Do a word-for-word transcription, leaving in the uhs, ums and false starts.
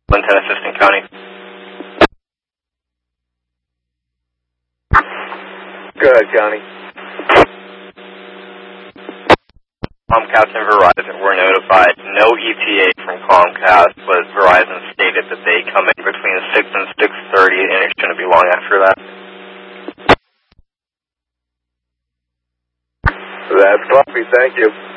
Linton, Assistant County. Go ahead, County. Comcast and Verizon were notified. No E T A from Comcast, but Verizon stated that they come in between six and six thirty, and it shouldn't be long after that. That's copy. Thank you.